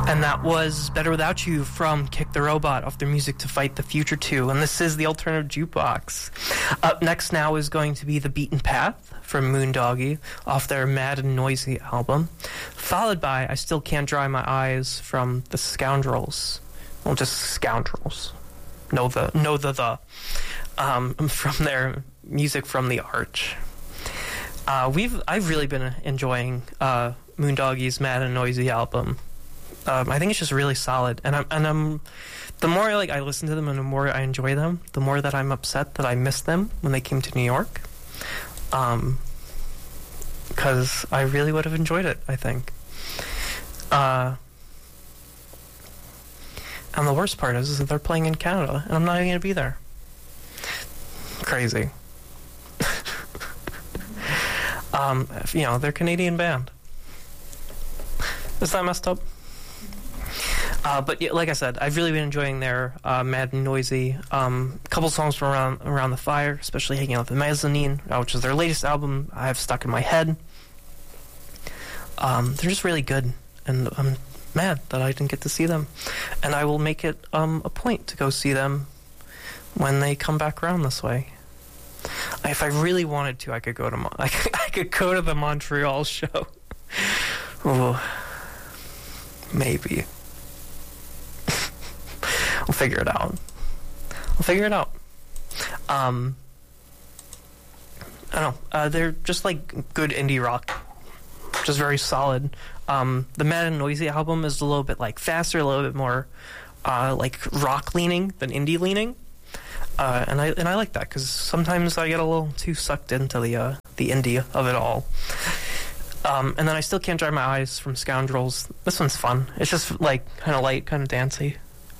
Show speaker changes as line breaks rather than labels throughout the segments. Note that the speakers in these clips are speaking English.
And that was Better Without You from Kick the Robot off their Music to Fight the Future 2. And this is the Alternative Jukebox. Up next now is going to be The Beaten Path from Moondoggie off their Mad and Noisy album. Followed by I Still Can't Dry My Eyes from The Scoundrels. Well, just Scoundrels. From their Music from the Arch. I've really been enjoying Moondoggie's Mad and Noisy album. I think it's just really solid, and I'm the more I listen to them and the more I enjoy them, the more that I'm upset that I missed them when they came to New York, because I really would have enjoyed it, I think. And the worst part is that they're playing in Canada, and I'm not even going to be there. Crazy. They're a Canadian band. Is that messed up? But yeah, like I said, I've really been enjoying their Mad and Noisy. Couple songs from Around the Fire, especially Hanging Out with the Mezzanine, which is their latest album I have stuck in my head. They're just really good, and I'm mad that I didn't get to see them. And I will make it a point to go see them when they come back around this way. If I really wanted to, I could go to I could go to the Montreal show. Ooh, maybe. We'll figure it out. I don't know. They're just like good indie rock. Just very solid. The Mad and Noisy album is a little bit like faster, a little bit more like rock leaning than indie leaning. And I like that because sometimes I get a little too sucked into the indie of it all. And then I Still Can't Dry My Eyes from Scoundrels. This one's fun. It's just like kind of light, kind of dancey.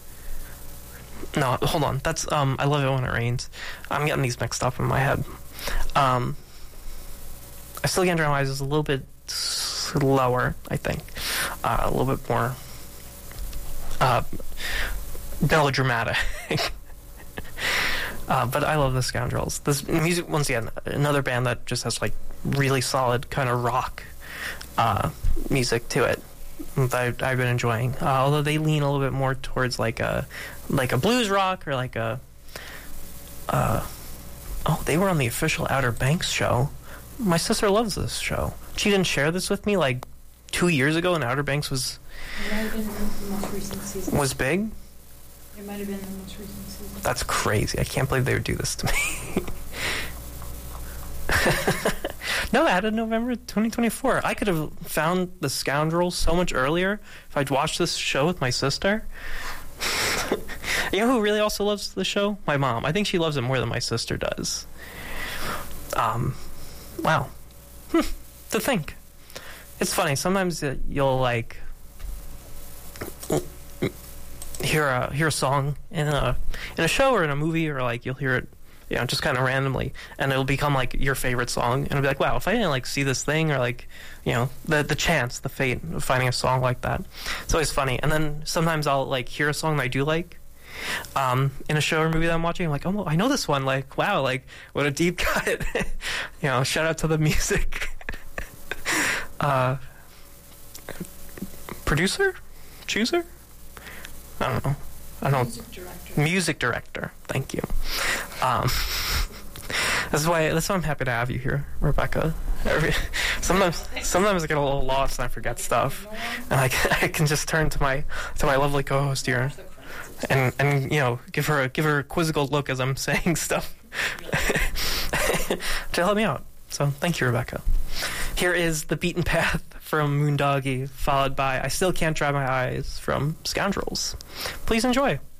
No, hold on. That's I Love It When It Rains. I'm getting these mixed up in my head. I Still Can't Dry My Eyes is a little bit slower, I think. A little bit more melodramatic. But I love the Scoundrels. This music, once again, another band that just has like really solid kind of rock music to it that I've been enjoying. Although they lean a little bit more towards like a blues rock or like a they were on the official Outer Banks show. My sister loves this show. She didn't share this with me like 2 years ago when Outer Banks was big.
It might have been the most recent season.
That's crazy. I can't believe they would do this to me. No, added November 2024. I could have found The Scoundrels so much earlier if I'd watched this show with my sister. You know who really also loves the show? My mom. I think she loves it more than my sister does. Wow. To think. It's funny. Sometimes you'll like hear a song in a show or in a movie, or like you'll hear it, just kind of randomly, and it'll become like your favorite song, and it'll be like, wow, if I didn't like see this thing, or like, the fate of finding a song like that. It's always funny. And then sometimes I'll like hear a song that I do like in a show or movie that I'm watching. I'm like, oh, I know this one. Like, wow, like what a deep cut. Shout out to the music producer, chooser. I don't know. Music director. Thank you. That's why I'm happy to have you here, Rebecca. Sometimes I get a little lost and I forget stuff, and I can just turn to my lovely co-host here, and give her a quizzical look as I'm saying stuff to help me out. So thank you, Rebecca. Here is The Beaten Path from Moondoggie, followed by I Still Can't Dry My Eyes from Scoundrels. Please enjoy.